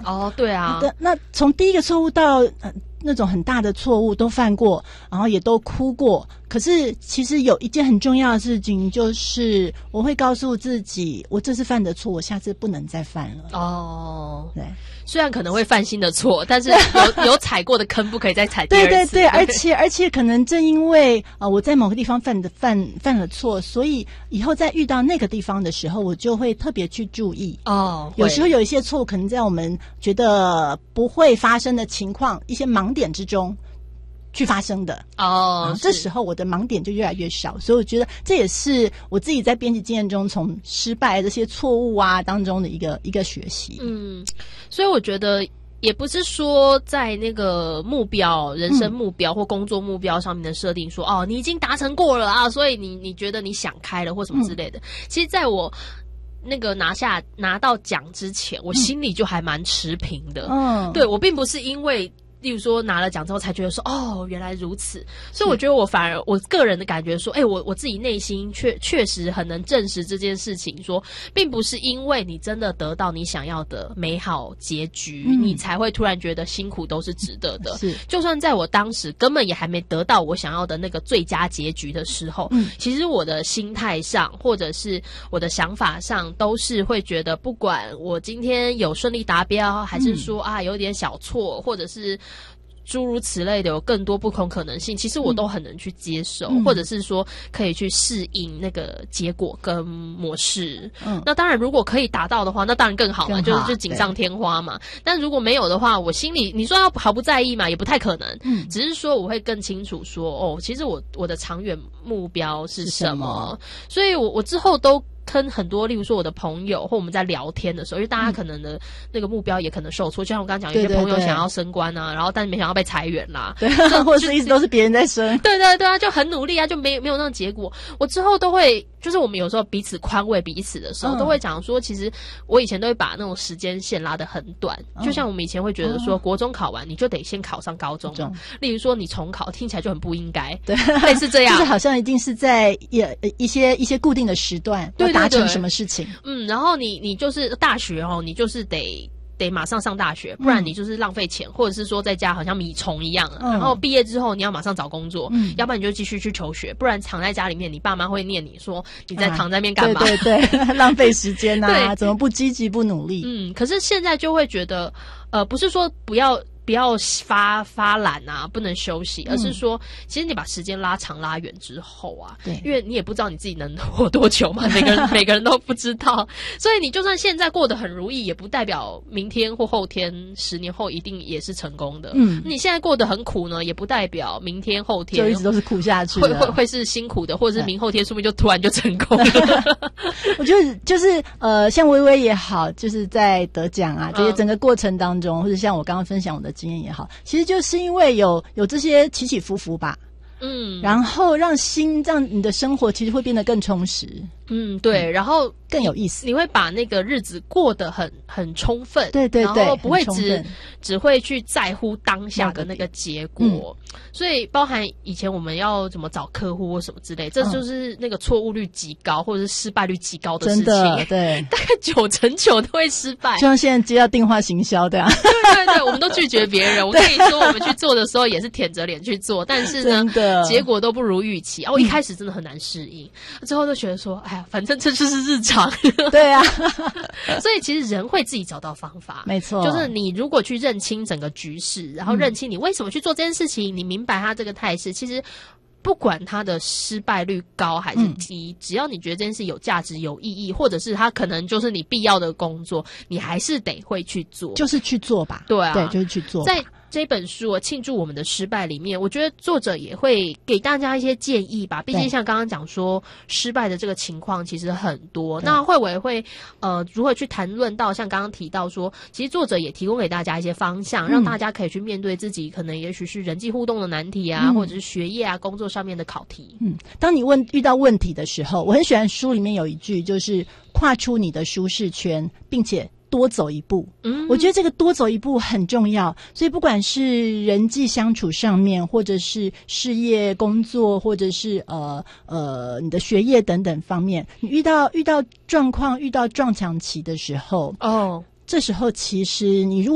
哦，对啊。 那从第一个错误到那种很大的错误都犯过，然后也都哭过。可是其实有一件很重要的事情，就是我会告诉自己，我这次犯的错，我下次不能再犯了。 哦， 对。 虽然可能会犯新的错，但是有踩过的坑不可以再踩第二次。 对，而且可能正因为我在某个地方犯了错，所以以后在遇到那个地方的时候，我就会特别去注意。哦，有时候有一些错误可能在我们觉得不会发生的情况，一些盲点之中去发生的。这时候我的盲点就越来越少，所以我觉得这也是我自己在编辑经验中从失败这些错误啊当中的一个学习。 所以我觉得也不是说在那个目标、人生目标或工作目标上面的设定说，你已经达成过了啊，所以你觉得你想开了或什么之类的。其实在我那个拿到奖之前，我心里就还蛮持平的。对，我并不是因为例如说拿了奖之后才觉得说原来如此，所以我觉得我反而我个人的感觉说我自己内心确实很能证实这件事情，说并不是因为你真的得到你想要的美好结局，你才会突然觉得辛苦都是值得的。就算在我当时根本也还没得到我想要的那个最佳结局的时候，其实我的心态上或者是我的想法上都是会觉得，不管我今天有顺利达标，还是说有点小错，或者是诸如此类的有更多不同可能性，其实我都很能去接受，或者是说可以去适应那个结果跟模式。那当然如果可以达到的话，那当然更好嘛，就锦上添花嘛。但如果没有的话，我心里你说要毫不在意嘛，也不太可能。只是说我会更清楚说其实我的长远目标是什么，所以我之后都跟很多例如说我的朋友或我们在聊天的时候，因为大家可能的那个目标也可能受挫，就像我刚刚讲，有些朋友想要升官啊，然后但是没想到被裁员啦， 对，或者是一直都是别人在升， 对啊，就很努力啊，就没有那种结果。我之后都会，就是我们有时候彼此宽慰彼此的时候，都会讲说，其实我以前都会把那种时间线拉得很短，就像我们以前会觉得说，国中考完你就得先考上高中嘛，例如说你重考听起来就很不应该，对，类似这样， 就是好像一定是在一些固定的时段，对，达成什么事情。 然后你就是大学你就是得马上上大学，不然你就是浪费钱，或者是说在家好像米虫一样。然后毕业之后你要马上找工作，要不然你就继续去求学，不然躺在家里面，你爸妈会念你说你在躺在那边干嘛？ 对，浪费时间啊，怎么不积极不努力？ 可是现在就会觉得，不是说不要发懒啊，不能休息，而是说，其实你把时间拉长拉远之后啊，对，因为你也不知道你自己能活多久嘛，每个人都不知道，所以你就算现在过得很如意，也不代表明天或后天10年后一定也是成功的。你现在过得很苦呢，也不代表明天后天就一直都是苦下去的， 会是辛苦的，或者是明后天说不定就突然就成功了。 我觉得就是像薇薇也好，就是在得奖啊这些整个过程当中，或者像我刚刚分享我的经验也好，其实就是因为有这些起起伏伏吧，然后让你的生活其实会变得更充实。 对，然后更有意思， 你会把那个日子过得很充分， 对， 然后不会只会去在乎当下的那个结果。所以包含以前我们要怎么找客户或什么之类，这就是那个错误率极高或者是失败率极高的事情。真的，对，大概9成9都会失败。就像现在接到电话行销的对，我们都拒绝别人。我跟你说，我们去做的时候也是舔着脸去做，但是呢，结果都不如预期。我一开始真的很难适应，之后就觉得说，哎呀，反正这就是日常。 对啊， 所以其实人会自己找到方法， 没错。 就是你如果去认清整个局势，然后认清你为什么去做这件事情，你明白它这个态势，其实不管它的失败率高还是低，只要你觉得这件事有价值、有意义，或者是它可能就是你必要的工作，你还是得会去做， 就是去做吧。对啊，对，就是去做。 在这本书《庆祝我们的失败》里面，我觉得作者也会给大家一些建议吧。毕竟像刚刚讲说，失败的这个情况其实很多。那慧伟会如何去谈论到像刚刚提到说，其实作者也提供给大家一些方向，让大家可以去面对自己可能也许是人际互动的难题啊，或者是学业啊、工作上面的考题。 当你遇到问题的时候，我很喜欢书里面有一句，就是跨出你的舒适圈，并且多走一步。我觉得这个多走一步很重要，所以不管是人际相处上面，或者是事业工作，或者是你的学业等等方面，你遇到状况、遇到撞墙期的时候，这时候其实你如果